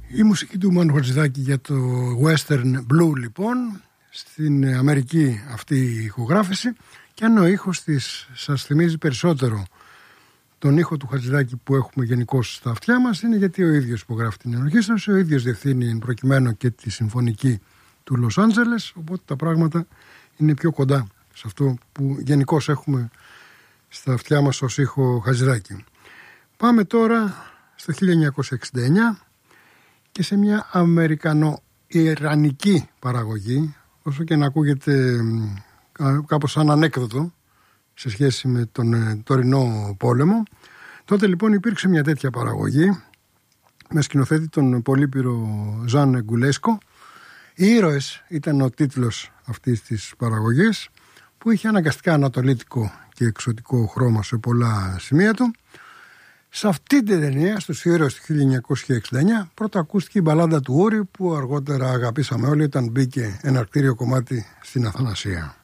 Η μουσική του Μάνου Χατζηδάκη για το Western Blue, λοιπόν, στην Αμερική αυτή η ηχογράφηση, και αν ο ήχος της σας θυμίζει περισσότερο τον ήχο του Χατζηδάκη που έχουμε γενικώς στα αυτιά μας, είναι γιατί ο ίδιος υπογράφει την ενορχήστρωση, ο ίδιος διευθύνει προκειμένου και τη συμφωνική του Λος Άντζελες, οπότε τα πράγματα είναι πιο κοντά σε αυτό που γενικώς έχουμε στα αυτιά μας ως ήχο Χατζηδάκη. Πάμε τώρα στο 1969 και σε μια αμερικανο-ιρανική παραγωγή, όσο και να ακούγεται κάπως σαν ανέκδοτο σε σχέση με τον τωρινό πόλεμο. Τότε λοιπόν υπήρξε μια τέτοια παραγωγή με σκηνοθέτη τον πολύπειρο Ζαν Γκουλέσκο. Οι ήρωες ήταν ο τίτλος αυτής της παραγωγής, που είχε αναγκαστικά ανατολίτικο και εξωτικό χρώμα σε πολλά σημεία του. Σε αυτή την ταινία, στους ήρωες του 1969, πρώτα ακούστηκε η μπαλάντα του Όριου, που αργότερα αγαπήσαμε όλοι όταν μπήκε ένα κτίριο κομμάτι στην Αθανασία.